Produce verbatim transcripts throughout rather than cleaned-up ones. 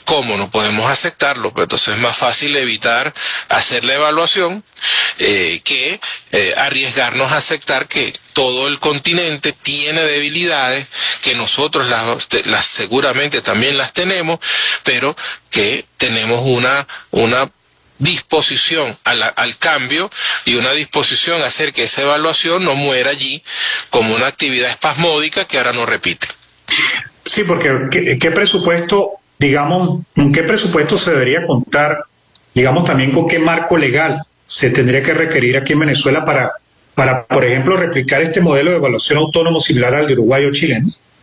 ¿Cómo? No podemos aceptarlo, pero entonces es más fácil evitar hacer la evaluación eh, que eh, arriesgarnos a aceptar que todo el continente tiene debilidades, que nosotros las, las seguramente también las tenemos, pero que tenemos una, una disposición a la, al cambio y una disposición a hacer que esa evaluación no muera allí como una actividad espasmódica que ahora no repite. Sí, porque ¿qué, qué presupuesto, digamos, con qué presupuesto se debería contar, digamos también con qué marco legal se tendría que requerir aquí en Venezuela para, para por ejemplo, replicar este modelo de evaluación autónomo similar al de Uruguay o Chile?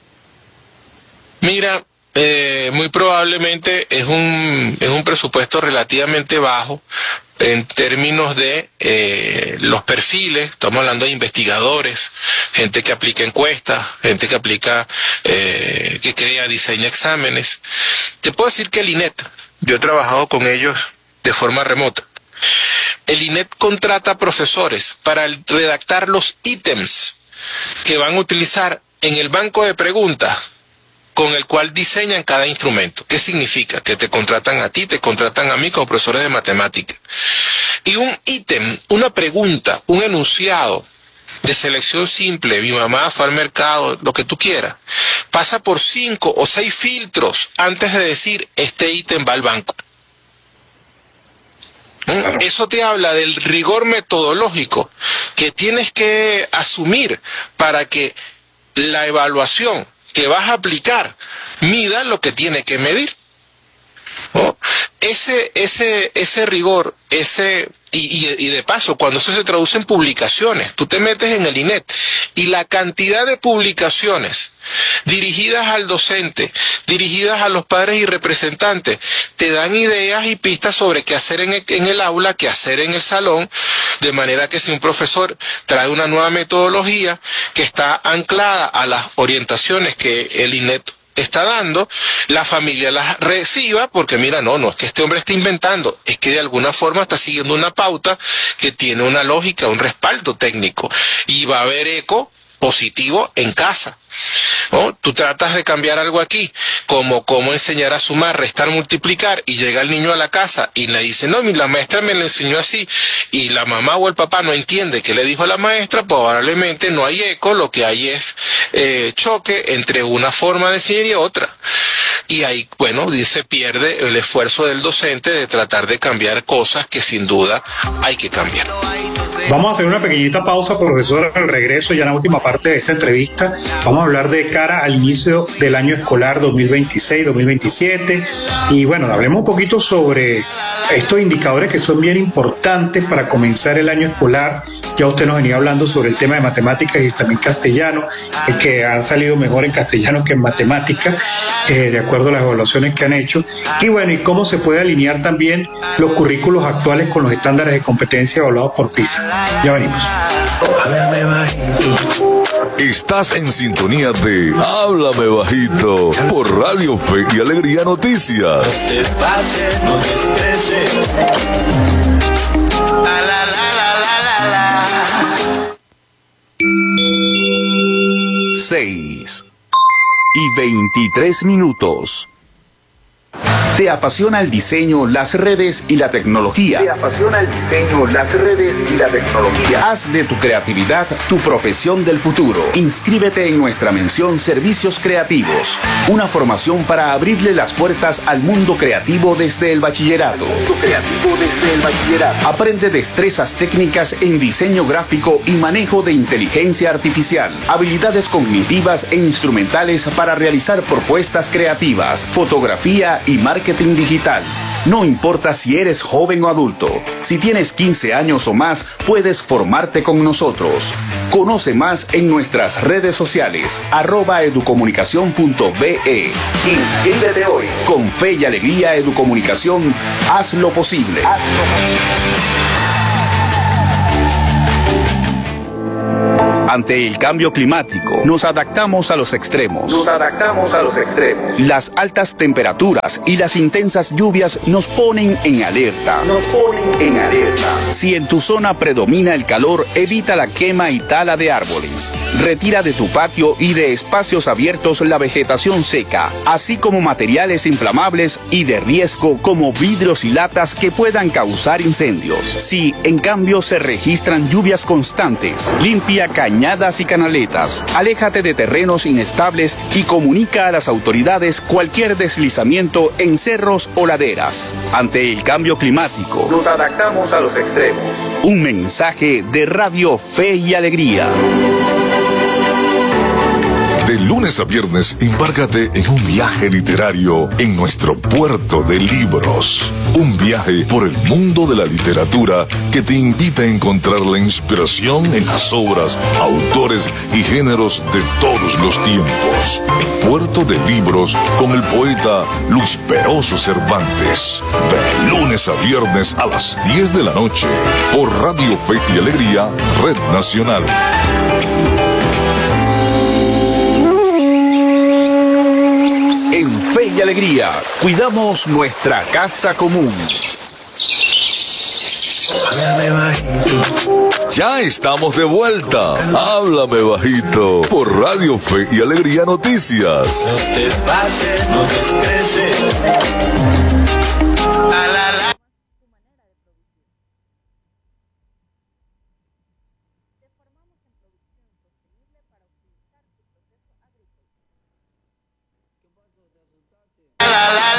Mira, Eh, muy probablemente es un, es un presupuesto relativamente bajo en términos de eh, los perfiles. Estamos hablando de investigadores, gente que aplica encuestas, gente que aplica, eh, que crea, diseña exámenes. Te puedo decir que el I N E T, yo he trabajado con ellos de forma remota. El I N E T contrata profesores para redactar los ítems que van a utilizar en el banco de preguntas con el cual diseñan cada instrumento. ¿Qué significa? Que te contratan a ti, te contratan a mí como profesores de matemáticas. Y un ítem, una pregunta, un enunciado de selección simple, mi mamá fue al mercado, lo que tú quieras, pasa por cinco o seis filtros antes de decir, este ítem va al banco. Claro. Eso te habla del rigor metodológico que tienes que asumir para que la evaluación que vas a aplicar mida lo que tiene que medir. ¿No? Ese, ese, ese rigor, ese, y, y, y de paso, cuando eso se traduce en publicaciones, tú te metes en el I N E T y la cantidad de publicaciones dirigidas al docente, dirigidas a los padres y representantes, te dan ideas y pistas sobre qué hacer en el, en el aula, qué hacer en el salón, de manera que si un profesor trae una nueva metodología que está anclada a las orientaciones que el I N E T está dando, la familia las reciba, porque mira, no, no es que este hombre esté inventando, es que de alguna forma está siguiendo una pauta que tiene una lógica, un respaldo técnico, y va a haber eco positivo en casa. ¿No? Tú tratas de cambiar algo aquí, como cómo enseñar a sumar, restar, multiplicar, y llega el niño a la casa y le dice, no, la maestra me lo enseñó así, y la mamá o el papá no entiende qué le dijo a la maestra, probablemente no hay eco, lo que hay es eh, choque entre una forma de enseñar y otra. Y ahí, bueno, se pierde el esfuerzo del docente de tratar de cambiar cosas que sin duda hay que cambiar. Vamos a hacer una pequeñita pausa, profesor, al regreso, ya en la última parte de esta entrevista. Vamos a hablar de cara al inicio del año escolar dos mil veintiséis dos mil veintisiete. Y bueno, hablemos un poquito sobre estos indicadores que son bien importantes para comenzar el año escolar. Ya usted nos venía hablando sobre el tema de matemáticas y también castellano, el que han salido mejor en castellano que en matemáticas, eh, de acuerdo a las evaluaciones que han hecho. Y bueno, y cómo se puede alinear también los currículos actuales con los estándares de competencia evaluados por PISA. Ya venimos. Estás en sintonía de Háblame Bajito por Radio Fe y Alegría Noticias. No te pases, no te estreses. La, la, la, la, la, la. seis y veintitrés minutos. ¿Te apasiona el diseño, las redes y la tecnología? ¿Te apasiona el diseño, las redes y la tecnología? Haz de tu creatividad tu profesión del futuro. Inscríbete en nuestra mención Servicios Creativos, una formación para abrirle las puertas al mundo creativo desde el bachillerato. Mundo creativo desde el bachillerato. Aprende destrezas técnicas en diseño gráfico y manejo de inteligencia artificial, habilidades cognitivas e instrumentales para realizar propuestas creativas, fotografía y marketing digital. No importa si eres joven o adulto, si tienes quince años o más, puedes formarte con nosotros. Conoce más en nuestras redes sociales, arroba educomunicación punto be. Inscríbete hoy. Con fe y alegría Educomunicación, haz lo posible. Haz lo posible. Ante el cambio climático, nos adaptamos a los extremos. Nos adaptamos a los extremos. Las altas temperaturas y las intensas lluvias nos ponen en alerta. Nos ponen en alerta. Si en tu zona predomina el calor, evita la quema y tala de árboles. Retira de tu patio y de espacios abiertos la vegetación seca, así como materiales inflamables y de riesgo como vidrios y latas que puedan causar incendios. Si, en cambio, se registran lluvias constantes, limpia cañadas y canaletas, aléjate de terrenos inestables y comunica a las autoridades cualquier deslizamiento en cerros o laderas. Ante el cambio climático, nos adaptamos a los extremos. Un mensaje de Radio Fe y Alegría. De lunes a viernes, embárgate en un viaje literario en nuestro puerto de libros. Un viaje por el mundo de la literatura que te invita a encontrar la inspiración en las obras, autores y géneros de todos los tiempos. Puerto de Libros con el poeta Luis Peroso Cervantes. De lunes a viernes a las diez de la noche por Radio Fe y Alegría, Red Nacional. En Fe y Alegría, cuidamos nuestra casa común. Ya estamos de vuelta. Háblame bajito por Radio Fe y Alegría Noticias. No te pases, no te estreses.